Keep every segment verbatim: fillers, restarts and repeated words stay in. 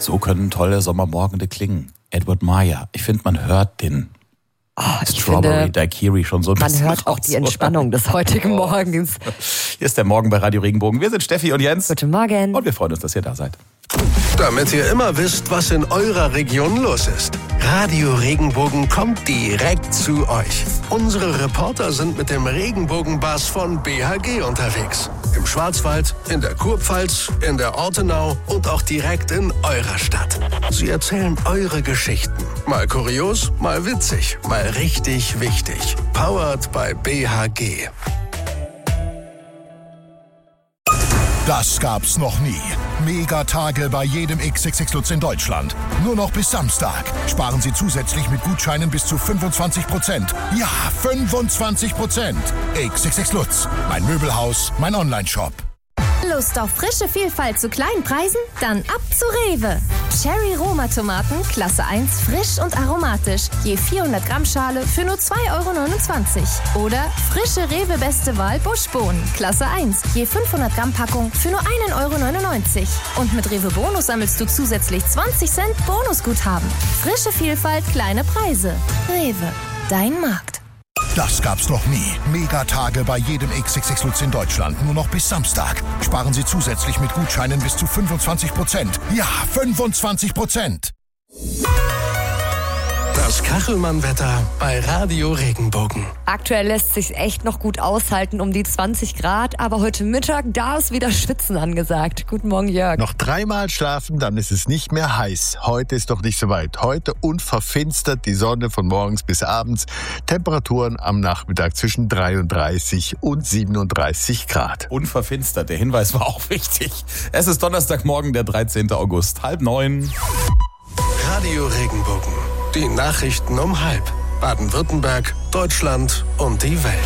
So können tolle Sommermorgende klingen. Edward Meyer. Ich finde, man hört den oh, Strawberry Daiquiri schon so ein man bisschen hört auch raus, die Entspannung oder? des heutigen Morgens. Hier ist der Morgen bei Radio Regenbogen. Wir sind Steffi und Jens. Guten Morgen. Und wir freuen uns, dass ihr da seid. Damit ihr immer wisst, was in eurer Region los ist. Radio Regenbogen kommt direkt zu euch. Unsere Reporter sind mit dem Regenbogenbus von B H G unterwegs. Im Schwarzwald, in der Kurpfalz, in der Ortenau und auch direkt in eurer Stadt. Sie erzählen eure Geschichten. Mal kurios, mal witzig, mal richtig wichtig. Powered by B H G. Das gab's noch nie. Megatage bei jedem X X X Lutz in Deutschland. Nur noch bis Samstag. Sparen Sie zusätzlich mit Gutscheinen bis zu fünfundzwanzig Prozent. Ja, fünfundzwanzig Prozent. X X X Lutz. Mein Möbelhaus, mein Onlineshop. Lust auf frische Vielfalt zu kleinen Preisen? Dann ab zu Rewe. Cherry Roma Tomaten, Klasse eins, frisch und aromatisch. Je vierhundert Gramm Schale für nur zwei Euro neunundzwanzig. Oder frische Rewe Beste Wahl Buschbohnen, Klasse eins. Je fünfhundert Gramm Packung für nur ein Euro neunundneunzig. Und mit Rewe Bonus sammelst du zusätzlich zwanzig Cent Bonusguthaben. Frische Vielfalt, kleine Preise. Rewe, dein Markt. Das gab's noch nie. Megatage bei jedem X X X Lutz in Deutschland. Nur noch bis Samstag. Sparen Sie zusätzlich mit Gutscheinen bis zu fünfundzwanzig Prozent. Ja, fünfundzwanzig Prozent. Das Kachelmann-Wetter bei Radio Regenbogen. Aktuell lässt sich echt noch gut aushalten um die zwanzig Grad, aber heute Mittag, da ist wieder Schwitzen angesagt. Guten Morgen, Jörg. Noch dreimal schlafen, dann ist es nicht mehr heiß. Heute ist doch nicht so weit. Heute unverfinstert die Sonne von morgens bis abends. Temperaturen am Nachmittag zwischen dreiunddreißig und siebenunddreißig Grad. Unverfinstert, der Hinweis war auch wichtig. Es ist Donnerstagmorgen, der dreizehnten August, halb neun. Radio Regenbogen. Die Nachrichten um halb. Baden-Württemberg, Deutschland und die Welt.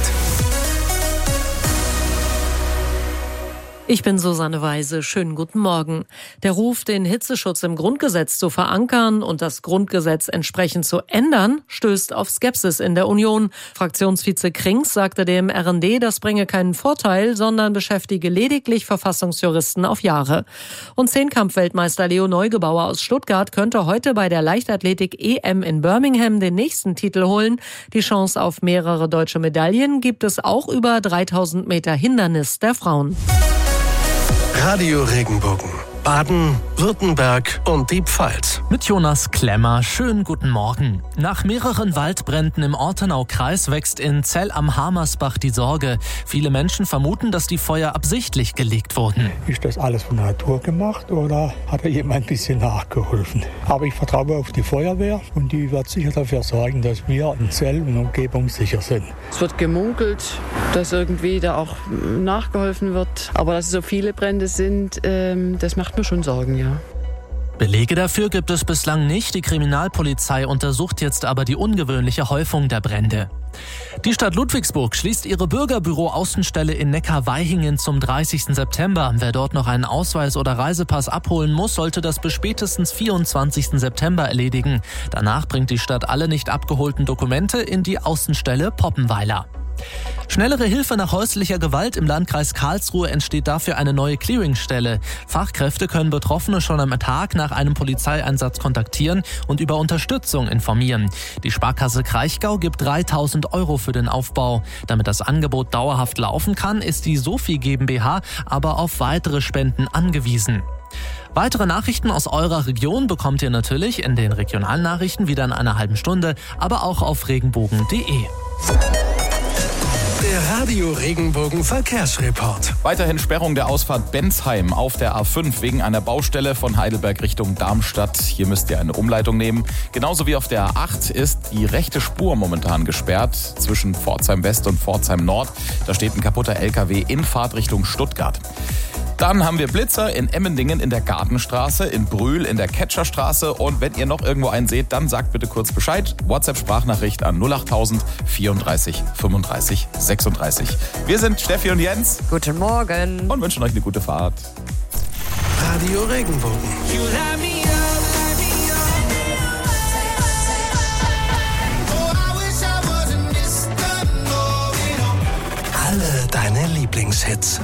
Ich bin Susanne Weise. Schönen guten Morgen. Der Ruf, den Hitzeschutz im Grundgesetz zu verankern und das Grundgesetz entsprechend zu ändern, stößt auf Skepsis in der Union. Fraktionsvize Krings sagte dem R N D, das bringe keinen Vorteil, sondern beschäftige lediglich Verfassungsjuristen auf Jahre. Und Zehnkampf-Weltmeister Leo Neugebauer aus Stuttgart könnte heute bei der Leichtathletik-E M in Birmingham den nächsten Titel holen. Die Chance auf mehrere deutsche Medaillen gibt es auch über dreitausend Meter Hindernis der Frauen. Radio Regenbogen. Baden, Württemberg und die Pfalz. Mit Jonas Klemmer. Schönen guten Morgen. Nach mehreren Waldbränden im Ortenau-Kreis wächst in Zell am Hamersbach die Sorge. Viele Menschen vermuten, dass die Feuer absichtlich gelegt wurden. Ist das alles von der Natur gemacht oder hat da jemand ein bisschen nachgeholfen? Aber ich vertraue auf die Feuerwehr und die wird sicher dafür sorgen, dass wir in Zell und Umgebung sicher sind. Es wird gemunkelt, dass irgendwie da auch nachgeholfen wird. Aber dass es so viele Brände sind, ähm, das macht mir schon Sorgen, ja. Belege dafür gibt es bislang nicht. Die Kriminalpolizei untersucht jetzt aber die ungewöhnliche Häufung der Brände. Die Stadt Ludwigsburg schließt ihre Bürgerbüro-Außenstelle in Neckar-Weihingen zum dreißigsten September. Wer dort noch einen Ausweis oder Reisepass abholen muss, sollte das bis spätestens vierundzwanzigsten September erledigen. Danach bringt die Stadt alle nicht abgeholten Dokumente in die Außenstelle Poppenweiler. Schnellere Hilfe nach häuslicher Gewalt im Landkreis Karlsruhe entsteht dafür eine neue Clearingstelle. Fachkräfte können Betroffene schon am Tag nach einem Polizeieinsatz kontaktieren und über Unterstützung informieren. Die Sparkasse Kraichgau gibt dreitausend Euro für den Aufbau. Damit das Angebot dauerhaft laufen kann, ist die Sophie GmbH aber auf weitere Spenden angewiesen. Weitere Nachrichten aus eurer Region bekommt ihr natürlich in den Regionalnachrichten wieder in einer halben Stunde, aber auch auf regenbogen punkt de. Der Radio Regenbogen Verkehrsreport. Weiterhin Sperrung der Ausfahrt Bensheim auf der A fünf wegen einer Baustelle von Heidelberg Richtung Darmstadt. Hier müsst ihr eine Umleitung nehmen. Genauso wie auf der A acht ist die rechte Spur momentan gesperrt zwischen Pforzheim West und Pforzheim Nord. Da steht ein kaputter L K W in Fahrtrichtung Stuttgart. Dann haben wir Blitzer in Emmendingen in der Gartenstraße, in Brühl in der Ketscherstraße. Und wenn ihr noch irgendwo einen seht, dann sagt bitte kurz Bescheid. WhatsApp-Sprachnachricht an null achttausend vierunddreißig fünfunddreißig sechsunddreißig. Wir sind Steffi und Jens. Guten Morgen. Und wünschen euch eine gute Fahrt. Radio Regenbogen. Alle deine Lieblingshits.